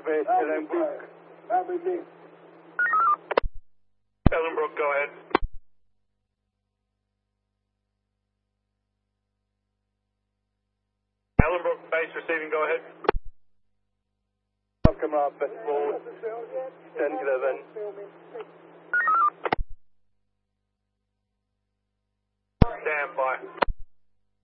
Northwest, Ellenbrook. Ellenbrook, go ahead. Ellenbrook, base receiving, go ahead. Come up, best ball, 10 11.